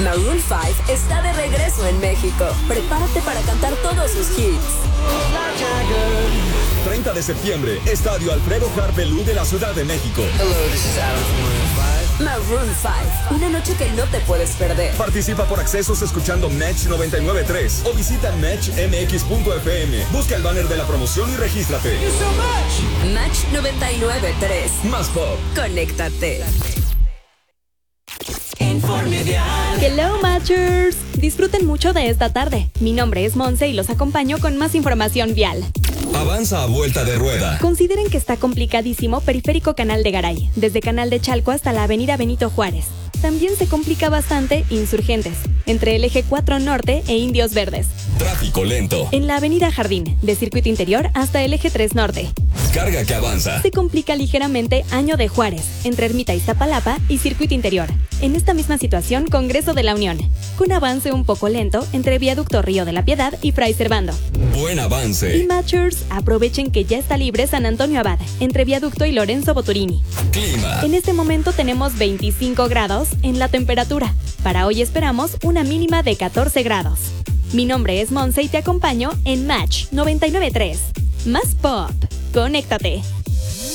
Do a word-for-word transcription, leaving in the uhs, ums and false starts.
Maroon cinco está de regreso en México. Prepárate para cantar todos sus hits. treinta de septiembre, Estadio Alfredo Harpelú de la Ciudad de México. Hello, this is Adam from Maroon five. Maroon cinco, una noche que no te puedes perder. Participa por accesos escuchando Match noventa y nueve punto tres o visita match m x punto f m. Busca el banner de la promoción y regístrate. Match noventa y nueve punto tres. Más pop. Conéctate. Hello Matchers, disfruten mucho de esta tarde. Mi nombre es Monse y los acompaño con más información vial. Avanza a vuelta de rueda. Consideren que está complicadísimo Periférico Canal de Garay, desde Canal de Chalco hasta la avenida Benito Juárez. También se complica bastante Insurgentes, entre el eje cuatro Norte e Indios Verdes. Tráfico lento. En la avenida Jardín, de Circuito Interior hasta el eje tres Norte. Carga que avanza. Se complica ligeramente Año de Juárez, entre Ermita Iztapalapa y Circuito Interior. En esta misma situación, Congreso de la Unión, con avance un poco lento entre Viaducto Río de la Piedad y Fray Servando. Buen avance. Y Matchers, aprovechen que ya está libre San Antonio Abad, entre Viaducto y Lorenzo Boturini. Clima. En este momento tenemos veinticinco grados en la temperatura. Para hoy esperamos una mínima de catorce grados. Mi nombre es Monse y te acompaño en Match noventa y nueve punto tres. Más pop. Conéctate.